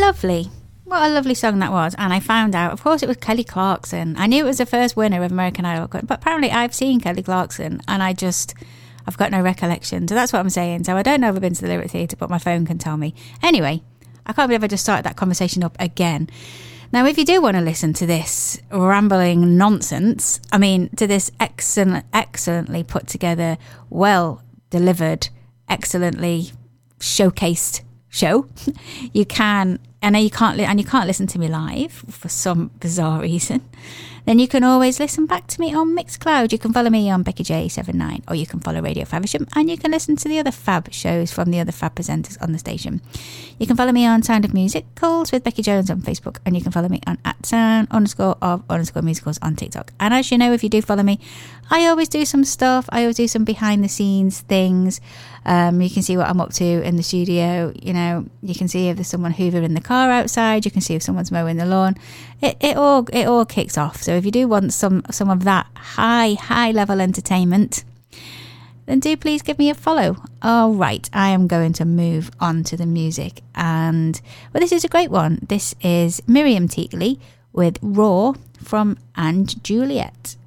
lovely. What a lovely song that was. And I found out, of course, it was Kelly Clarkson. I knew it was the first winner of American Idol, but apparently I've seen Kelly Clarkson and I've got no recollection. So that's what I'm saying. So I don't know if I've been to the Lyric Theatre, but my phone can tell me. Anyway, I can't believe I just started that conversation up again. Now, if you do want to listen to this rambling nonsense, to this excellently put together, well delivered, excellently showcased show, you can. I know you can't listen to me live for some bizarre reason. Then you can always listen back to me on Mixcloud. You can follow me on BeckyJ79, or you can follow Radio Faversham, and you can listen to the other fab shows from the other fab presenters on the station. You can follow me on Sound of Musicals with Becky Jones on Facebook, and you can follow me on @sound_of_musicals on TikTok. And as you know, if you do follow me, I always do some stuff. I always do some behind the scenes things. You can see what I'm up to in the studio. You can see if there's someone hoovering the car outside. You can see if someone's mowing the lawn. It all kicks off. So if you do want some of that high level entertainment, then do please give me a follow. All right, I am going to move on to the music, and this is a great one. This is Miriam Teakley with Raw from And Juliet.